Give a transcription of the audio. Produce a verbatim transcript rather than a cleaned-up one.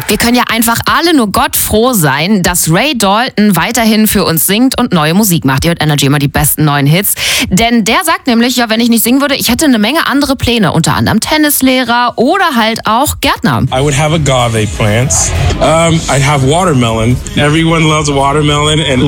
Wir können ja einfach alle nur Gott froh sein, dass Ray Dalton weiterhin für uns singt und neue Musik macht. Ihr hört Energy immer die besten neuen Hits. Denn der sagt nämlich, ja, wenn ich nicht singen würde, ich hätte eine Menge andere Pläne. Unter anderem Tennislehrer oder halt auch Gärtner. I would have agave plants. Um, I'd have watermelon. Everyone loves watermelon and